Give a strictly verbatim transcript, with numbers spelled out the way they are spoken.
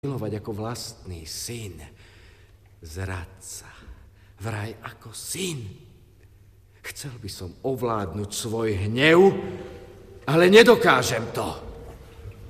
milovať ako vlastný syn. Zradca, vraj ako syn. Chcel by som ovládnuť svoj hnev, ale nedokážem to.